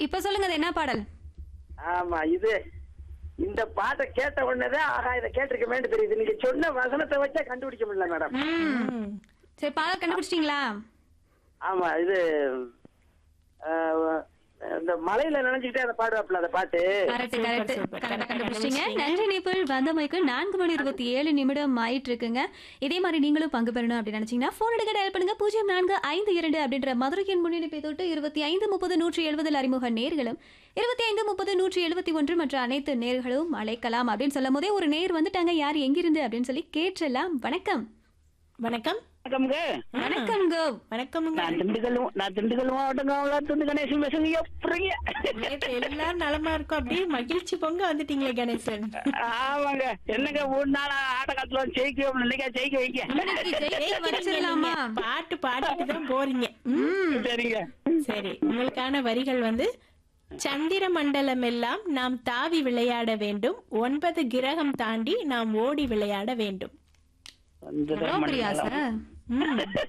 இப்ப சொல்லுங்க அது என்ன பாடல்? ஆமா இந்த பாட்டை கேட்ட உடனேதான் ஆஹா இதை கேட்டிருக்கமேன்னு தெரியுது. நீங்க சொன்ன வசனத்தை வச்சா கண்டுபிடிக்க முடியல மேடம். சரி, பாடல் கண்டுபிடிச்சிட்டீங்களா? ஆமா இந்த மலையில நினைஞ்சுக்கிட்டே அந்த பாடுவாப்புல அந்த பாட்டு. கண்டுபிடிச்சிட்டீங்க. நன்றி நேபிள் வந்தமைக்கு 4:27 ஆயிட்டு இருக்குங்க. இதே மாதிரி நீங்களும் பங்கு பெறணும் அப்படின்னு நினைச்சீங்கன்னா போன் எடுக்க டயல் பண்ணுங்க 0452 அப்படின்ற மதுரையின் முன்னிணைப்பை தொட்டு 2530-170 அறிமுக நேர்களும் 2530-171 மற்ற அனைத்து நேர்களும் அழைக்கலாம் அப்படின்னு சொல்லும் போதே ஒரு நேர் வந்துட்டாங்க. யார் எங்கிருந்து அப்படின்னு சொல்லி கேட்டலாம். வணக்கம். வணக்கம். வணக்கம்ங்க. வணக்கம்ங்க. நான் திண்டுக்கல் மாவட்டம் துண்டு கணேசன் பேசுங்க. எப்படிங்க? எல்லாரும் நலமா இருக்கும். அப்படியே மகிழ்ச்சி பொங்க வந்துட்டீங்களே கணேசன். ஆமாங்க. என்னங்க 3 நாள் ஆட்டக்காலத்துல ஜெயிக்க இல்லைங்க, ஜெயிக்க வைக்க பாட்டு பாடிட்டு தான் போறீங்க. சரிங்க. சரி, உங்களுக்கான வரிகள் சந்திர மண்டலம் எல்லாம் நாம் தாவி விளையாட வேண்டும், 9 கிரகம் தாண்டி நாம் ஓடி விளையாட வேண்டும். சார்